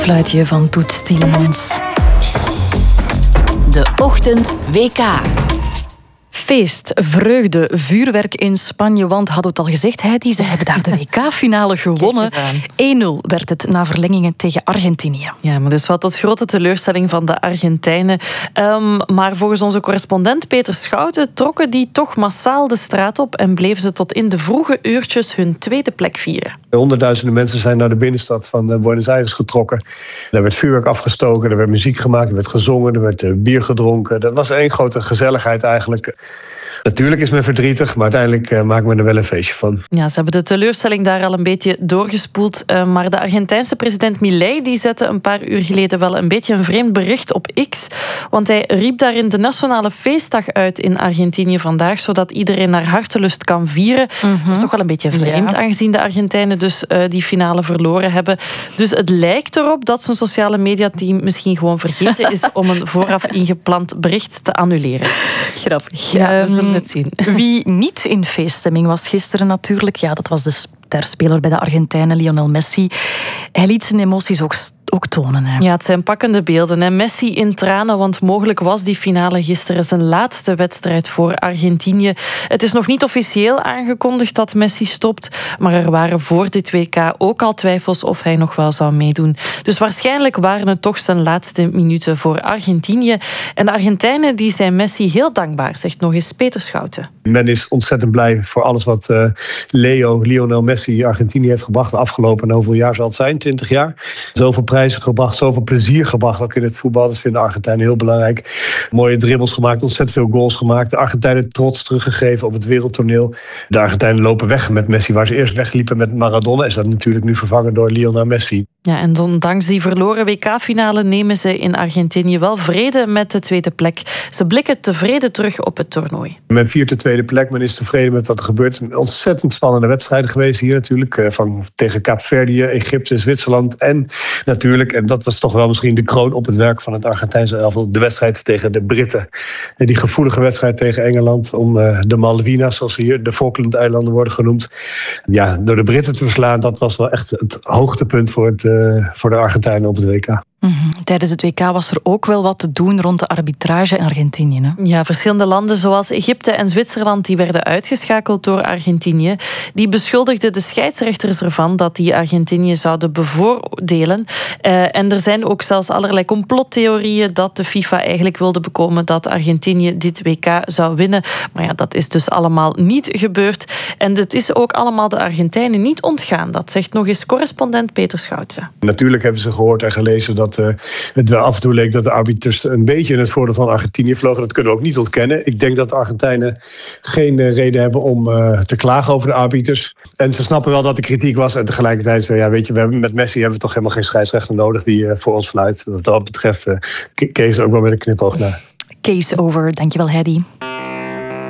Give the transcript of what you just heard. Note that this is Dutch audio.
fluitje van Toet Tielemans. De Ochtend WK. Feest, vreugde, vuurwerk in Spanje. Want, hadden we het al gezegd, Heidi, ze hebben daar de WK-finale gewonnen. 1-0 werd het na verlengingen tegen Argentinië. Ja, maar dus wat tot grote teleurstelling van de Argentijnen. Maar volgens onze correspondent Peter Schouten trokken die toch massaal de straat op en bleven ze tot in de vroege uurtjes hun tweede plek vieren. Honderdduizenden mensen zijn naar de binnenstad van Buenos Aires getrokken. Daar werd vuurwerk afgestoken, er werd muziek gemaakt, er werd gezongen, er werd bier gedronken. Dat was één grote gezelligheid eigenlijk. Natuurlijk is men verdrietig, maar uiteindelijk maakt men er wel een feestje van. Ja, ze hebben de teleurstelling daar al een beetje doorgespoeld. Maar de Argentijnse president Milei die zette een paar uur geleden wel een beetje een vreemd bericht op X. Want hij riep daarin de nationale feestdag uit in Argentinië vandaag, zodat iedereen naar hartelust kan vieren. Dat is toch wel een beetje vreemd, aangezien de Argentijnen dus die finale verloren hebben. Dus het lijkt erop dat zijn sociale mediateam misschien gewoon vergeten is om een vooraf ingepland bericht te annuleren. Grappig. Ja, we zullen het zien. Wie niet in feeststemming was gisteren natuurlijk, ja, dat was de sterspeler bij de Argentijnen, Lionel Messi. Hij liet zijn emoties ook tonen. Hè. Ja, het zijn pakkende beelden. Hè. Messi in tranen, want mogelijk was die finale gisteren zijn laatste wedstrijd voor Argentinië. Het is nog niet officieel aangekondigd dat Messi stopt, maar er waren voor dit WK ook al twijfels of hij nog wel zou meedoen. Dus waarschijnlijk waren het toch zijn laatste minuten voor Argentinië. En de Argentijnen die zijn Messi heel dankbaar, zegt nog eens Peter Schouten. Men is ontzettend blij voor alles wat Lionel Messi Argentinië heeft gebracht de afgelopen, hoeveel jaar zal het zijn? 20 jaar. Zoveel prijzen gebracht, zoveel plezier gebracht ook in het voetbal. Dat vinden de Argentijnen heel belangrijk. Mooie dribbles gemaakt, ontzettend veel goals gemaakt. De Argentijnen trots teruggegeven op het wereldtoneel. De Argentijnen lopen weg met Messi. Waar ze eerst wegliepen met Maradona, is dat natuurlijk nu vervangen door Lionel Messi. Ja, en ondanks die verloren WK-finale nemen ze in Argentinië wel vrede met de tweede plek. Ze blikken tevreden terug op het toernooi. Men viert de tweede plek, men is tevreden met wat er gebeurt. Een ontzettend spannende wedstrijden geweest hier natuurlijk. Tegen Kaapverdië, Egypte, Zwitserland en natuurlijk, en dat was toch wel misschien de kroon op het werk van het Argentijnse elftal, de wedstrijd tegen de Britten. En die gevoelige wedstrijd tegen Engeland om de Malvinas, zoals hier de Falkland-eilanden worden genoemd. Ja, door de Britten te verslaan, dat was wel echt het hoogtepunt voor de Argentijnen op het WK. Tijdens het WK was er ook wel wat te doen rond de arbitrage in Argentinië. Hè? Ja, verschillende landen zoals Egypte en Zwitserland die werden uitgeschakeld door Argentinië. Die beschuldigden de scheidsrechters ervan dat die Argentinië zouden bevoordelen. En er zijn ook zelfs allerlei complottheorieën dat de FIFA eigenlijk wilde bekomen dat Argentinië dit WK zou winnen. Maar ja, dat is dus allemaal niet gebeurd. En het is ook allemaal de Argentijnen niet ontgaan. Dat zegt nog eens correspondent Peter Schouten. Natuurlijk hebben ze gehoord en gelezen dat het wel af en toe leek dat de arbiters een beetje in het voordeel van Argentinië vlogen. Dat kunnen we ook niet ontkennen. Ik denk dat de Argentijnen geen reden hebben om te klagen over de arbiters. En ze snappen wel dat de kritiek was. En tegelijkertijd, ja, weet je, met Messi hebben we toch helemaal geen scheidsrechter nodig die voor ons fluit. Wat dat betreft kees er ook wel met een knipoog naar. Case over. Dankjewel, Heidi.